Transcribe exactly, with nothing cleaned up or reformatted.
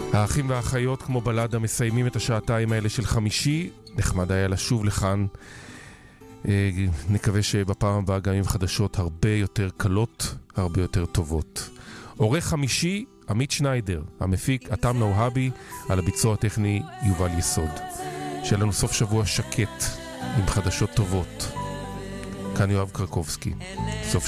האחים והאחיות כמו בלדה מסיימים את השעתיים האלה של חמישי. נחמד היה לשוב לכאן. נקווה שבפעם הבאה גם עם חדשות הרבה יותר קלות, הרבה יותר טובות. עורך חמישי, עמית שניידר. המפיק, אתם נאוהבי. על הביצוע הטכני, יובל יסוד. שיהיה לנו סוף שבוע שקט עם חדשות טובות. כאן יואב קרקובסקי. סוף